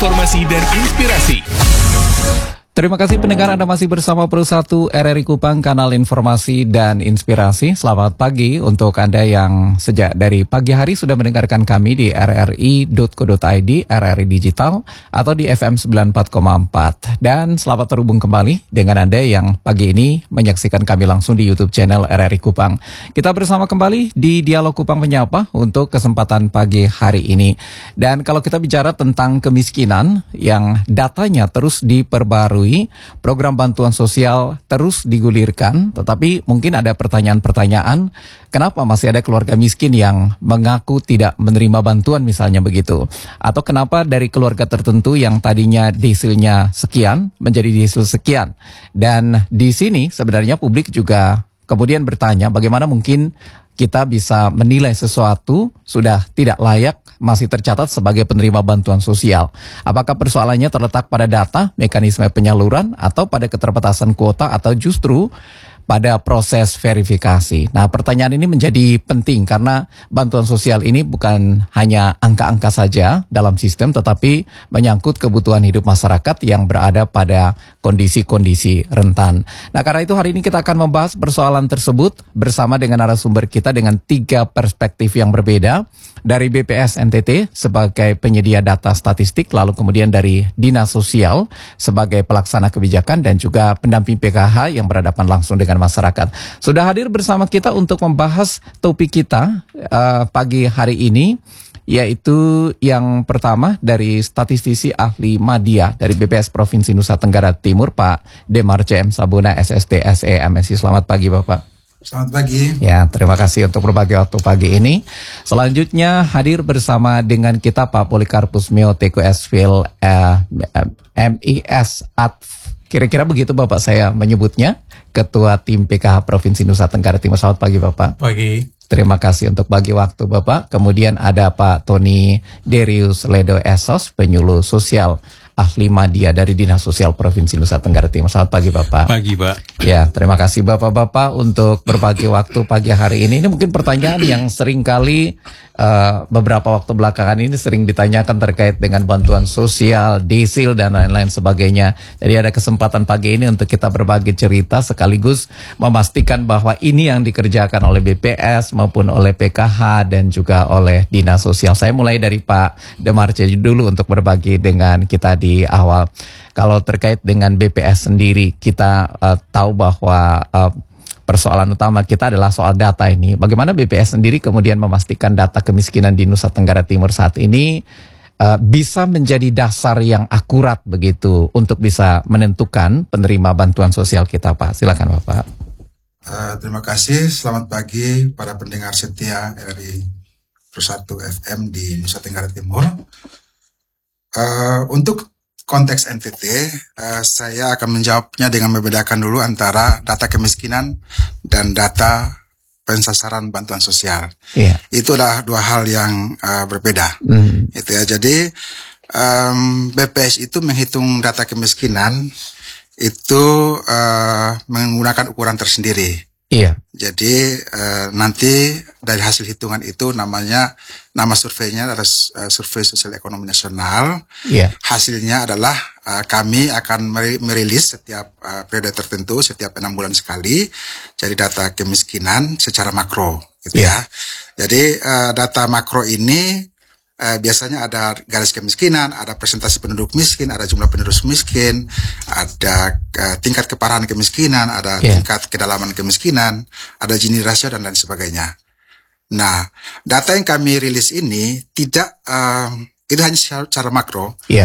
informasi dan inspirasi. Terima kasih pendengar, Anda masih bersama Pro 1 RRI Kupang, kanal informasi dan inspirasi. Selamat pagi untuk Anda yang sejak dari pagi hari sudah mendengarkan kami di rri.co.id, RRI Digital, atau di FM 94,4. Dan selamat terhubung kembali dengan Anda yang pagi ini menyaksikan kami langsung di YouTube channel RRI Kupang. Kita bersama kembali di Dialog Kupang Menyapa untuk kesempatan pagi hari ini. Dan kalau kita bicara tentang kemiskinan yang datanya terus diperbarui, program bantuan sosial terus digulirkan, tetapi mungkin ada pertanyaan-pertanyaan, kenapa masih ada keluarga miskin yang mengaku tidak menerima bantuan misalnya begitu? Atau kenapa dari keluarga tertentu yang tadinya desilnya sekian menjadi desil sekian? Dan di sini sebenarnya publik juga kemudian bertanya, bagaimana mungkin kita bisa menilai sesuatu sudah tidak layak masih tercatat sebagai penerima bantuan sosial. Apakah persoalannya terletak pada data, mekanisme penyaluran, atau pada keterbatasan kuota, atau justru pada proses verifikasi? Nah, pertanyaan ini menjadi penting karena bantuan sosial ini bukan hanya angka-angka saja dalam sistem, tetapi menyangkut kebutuhan hidup masyarakat yang berada pada kondisi-kondisi rentan. Nah, karena itu hari ini kita akan membahas persoalan tersebut bersama dengan narasumber kita dengan 3 perspektif yang berbeda. Dari BPS NTT sebagai penyedia data statistik, lalu kemudian dari Dinas Sosial sebagai pelaksana kebijakan, dan juga pendamping PKH yang berhadapan langsung dengan masyarakat. Sudah hadir bersama kita untuk membahas topik kita pagi hari ini, yaitu yang pertama dari statistisi ahli media dari BPS Provinsi Nusa Tenggara Timur, Pak Demar CM Sabuna, SST SE MSI. Selamat pagi, Bapak. Selamat pagi. Ya, terima kasih untuk berbagi waktu pagi ini. Selanjutnya hadir bersama dengan kita Pak Polikarpus Mio Teku Esfil MIS kira-kira begitu Bapak saya menyebutnya, Ketua Tim PKH Provinsi Nusa Tenggara Timur. Selamat pagi, Bapak. Pagi. Terima kasih untuk bagi waktu, Bapak. Kemudian ada Pak Tony Derius Ledo Esos, penyuluh sosial ahli media dari Dinas Sosial Provinsi Nusa Tenggara Timur. Selamat pagi, Bapak. Pagi, Pak. Ya, terima kasih Bapak-Bapak untuk berbagi waktu pagi hari ini. Ini mungkin pertanyaan yang sering kali beberapa waktu belakangan ini sering ditanyakan terkait dengan bantuan sosial, desil, dan lain-lain sebagainya. Jadi ada kesempatan pagi ini untuk kita berbagi cerita sekaligus memastikan bahwa ini yang dikerjakan oleh BPS maupun oleh PKH dan juga oleh Dinas Sosial. Saya mulai dari Pak Demar dulu untuk berbagi dengan kita di awal. Kalau terkait dengan BPS sendiri, kita tahu bahwa persoalan utama kita adalah soal data ini. Bagaimana BPS sendiri kemudian memastikan data kemiskinan di Nusa Tenggara Timur saat ini bisa menjadi dasar yang akurat begitu untuk bisa menentukan penerima bantuan sosial kita, Pak. Silakan, Bapak. Terima kasih. Selamat pagi para pendengar setia RRI Pro 1 FM di Nusa Tenggara Timur. Untuk konteks NTT, saya akan menjawabnya dengan membedakan dulu antara data kemiskinan dan data pensasaran bantuan sosial. Yeah. Itu adalah 2 hal yang berbeda. Itu ya. Jadi BPS itu menghitung data kemiskinan itu menggunakan ukuran tersendiri. Iya. Jadi nanti dari hasil hitungan itu nama surveinya adalah Survei Sosial Ekonomi Nasional. Iya. Hasilnya adalah kami akan merilis setiap periode tertentu, setiap 6 bulan sekali. Jadi data kemiskinan secara makro, gitu ya. Jadi data makro ini biasanya ada garis kemiskinan, ada presentasi penduduk miskin, ada jumlah penduduk miskin, ada tingkat keparahan kemiskinan, ada tingkat kedalaman kemiskinan, ada Gini rasio dan lain sebagainya. Nah, data yang kami rilis ini tidak itu hanya secara makro.